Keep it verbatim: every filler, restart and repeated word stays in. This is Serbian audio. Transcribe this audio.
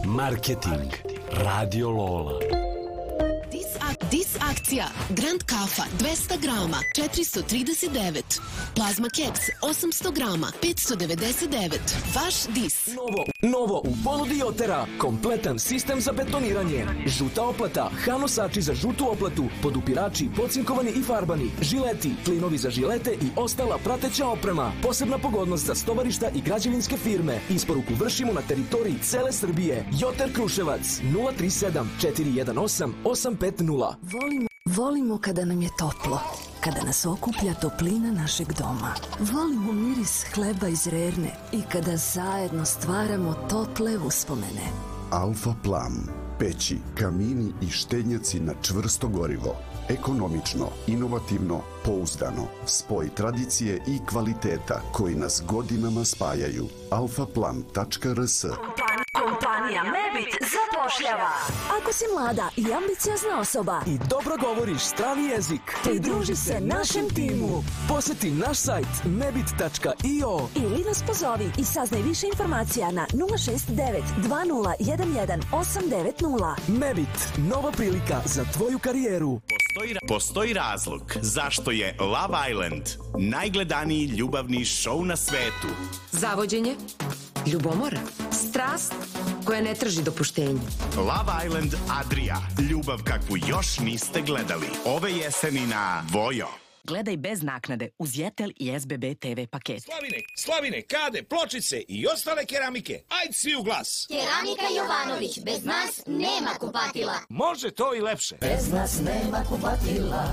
Marketing. Radio Lola. Dis akcija Grand Kafa dvesta grama četiristo trideset devet, Plazma keks osamsto grama petsto devedeset devet. Vaš Dis. Novo, novo u ponudi Jotera, kompletan sistem za betoniranje. Žuta oplata, hanosači za žutu oplatu, podupirači pocinkovani i farbani, žileti, klinovi za žilete i ostala prateća oprema. Posebna pogodnost za stovarišta i građevinske firme. Isporuku vršimo na teritoriji cele Srbije. Joter Kruševac nula tri sedam četiri jedan osam osam pet nula. Volimo, volimo kada nam je toplo, kada nas okuplja toplina našeg doma. Volimo miris hleba iz Rerne i kada zajedno stvaramo tople uspomene. Alfa Plan. Peći, kamini i štednjaci na čvrsto gorivo. Ekonomično, inovativno, pouzdano. Spoj tradicije i kvaliteta koji nas godinama spajaju. alfa plan tačka r s. Kompanija Mebit zapošljava. Ako si mlada i ambiciozna osoba I dobro govoriš strani jezik, pridruži se našem timu. poseti naš sajt mebit tačka i o Ili nas pozovi i saznaj više informacija na nula šest devet dva nula jedan jedan osam devet nula. Mebit, nova prilika za tvoju karijeru. Postoji, postoji razlog zašto je Love Island najgledaniji ljubavni show na svetu. Zavođenje, ljubomora, strast koja ne traži dopuštenje. Love Island Adria, ljubav kakvu još niste gledali. Ove jeseni na Vojo. Gledaj bez naknade uz Jetel i S B B T V paket. Slavine, slavine, kade, pločice i ostale keramike. Ajde svi u glas. Keramika Jovanović, bez nas nema kupatila. Može to i lepše. Bez nas nema kupatila.